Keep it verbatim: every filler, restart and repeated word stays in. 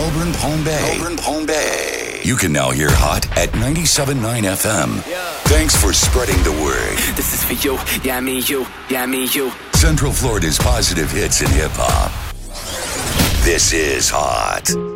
Melbourne, Palm Bay. Melbourne, Palm Bay. You can now hear Hot at ninety-seven point nine F M. Yeah. Thanks for spreading the word. This is for you. Yeah, me, you. Yeah, me, you. Central Florida's positive hits in hip-hop. This is Hot.